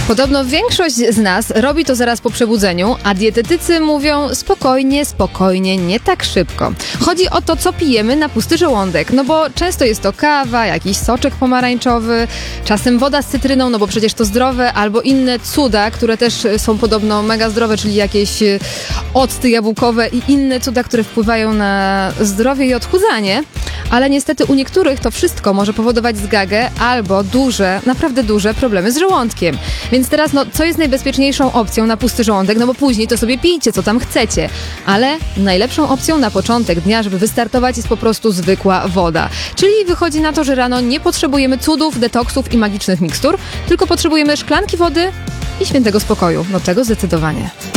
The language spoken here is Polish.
Podobno większość z nas robi to zaraz po przebudzeniu, a dietetycy mówią spokojnie, nie tak szybko. Chodzi o to, co pijemy na pusty żołądek, no bo często jest to kawa, jakiś soczek pomarańczowy, czasem woda z cytryną, no bo przecież to zdrowe, albo inne cuda, które też są podobno mega zdrowe, czyli jakieś octy jabłkowe i inne cuda, które wpływają na zdrowie i odchudzanie. Ale niestety u niektórych to wszystko może powodować zgagę albo naprawdę duże problemy z żołądkiem. Więc teraz, co jest najbezpieczniejszą opcją na pusty żołądek? No bo później to sobie pijcie, co tam chcecie. Ale najlepszą opcją na początek dnia, żeby wystartować, jest po prostu zwykła woda. Czyli wychodzi na to, że rano nie potrzebujemy cudów, detoksów i magicznych mikstur, tylko potrzebujemy szklanki wody i świętego spokoju. No tego zdecydowanie.